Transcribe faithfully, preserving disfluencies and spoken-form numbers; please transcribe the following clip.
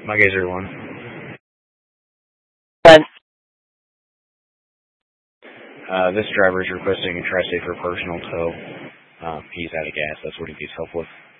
My gazer one. ten. Uh, this driver is requesting a tri-state for personal tow. Um, he's out of gas. That's what he needs help with.